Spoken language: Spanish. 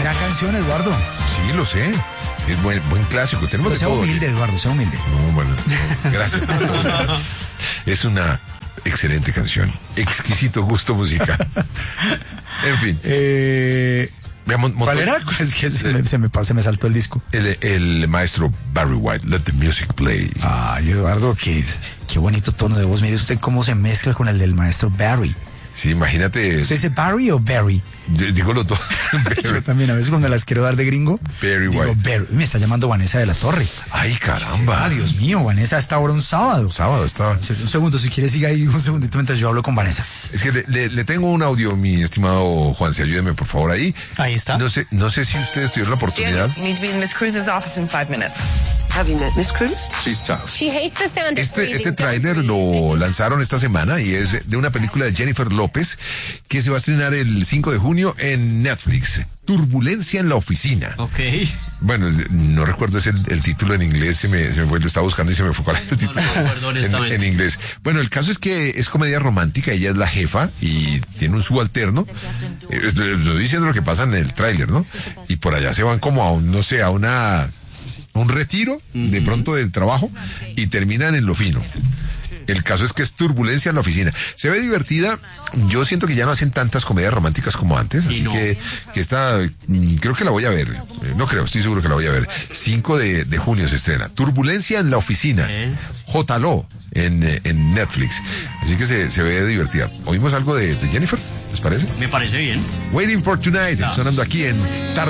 Gran canción, Eduardo. Sí, lo sé. Es buen clásico. Tenemos de Sea todo. humilde, Eduardo, sea humilde. No, bueno, gracias. Es una excelente canción. Exquisito gusto musical. En fin. ¿Cuál era? Es que se me saltó el disco. El maestro Barry White, Let the Music Play. Ay, Eduardo, qué bonito tono de voz. Mire usted cómo se mezcla con el del maestro Barry. Sí, imagínate. ¿Usted dice Barry o Barry? Digo los dos. Yo también, a veces cuando las quiero dar de gringo, Barry digo White. Barry. Me está llamando Vanessa de la Torre. Ay, caramba. Ah, Dios mío, Vanessa, hasta ahora un sábado. Sábado estaba. Un segundo, si quieres siga ahí un segundito mientras yo hablo con Vanessa. Es que le tengo un audio, mi estimado Juanse, ayúdeme por favor ahí. Ahí está. No sé si ustedes tuvieron la oportunidad. You need to be in Miss Cruz's office in 5 minutes. Have you met Miss Cruz? She's tough. She hates the sound of Este tráiler lo lanzaron esta semana y es de una película de Jennifer López que se va a estrenar el 5 de junio en Netflix. Turbulencia en la oficina. Ok. Bueno, no recuerdo el título en inglés, se me fue, lo estaba buscando y se me fue cuál es el título en inglés. Bueno, el caso es que es comedia romántica, ella es la jefa y tiene un subalterno. Lo estoy diciendo lo que pasa en el tráiler, ¿no? Y por allá se van como a un retiro de pronto del trabajo y terminan en lo fino. El caso es que es turbulencia en la oficina. Se ve divertida. Yo siento que ya no hacen tantas comedias románticas como antes, así que esta creo que la voy a ver. No creo, estoy seguro que la voy a ver. 5 de junio se estrena. Turbulencia en la oficina. J.Lo en Netflix. Así que se ve divertida. ¿Oímos algo de Jennifer? ¿Les parece? Me parece bien. Waiting for Tonight, sonando aquí en Tarde